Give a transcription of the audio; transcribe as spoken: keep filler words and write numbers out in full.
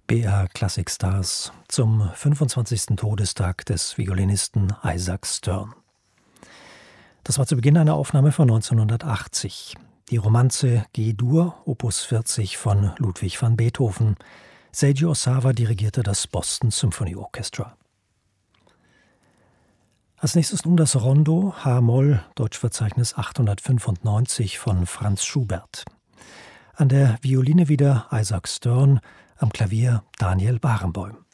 B R Classic Stars zum fünfundzwanzigsten Todestag des Violinisten Isaac Stern. Das war zu Beginn einer Aufnahme von neunzehnhundertachtzig. Die Romanze G-Dur, Opus vierzig von Ludwig van Beethoven. Seiji Osawa dirigierte das Boston Symphony Orchestra. Als nächstes nun das Rondo H-Moll, Deutschverzeichnis achthundertfünfundneunzig von Franz Schubert. An der Violine wieder Isaac Stern, am Klavier Daniel Barenboim.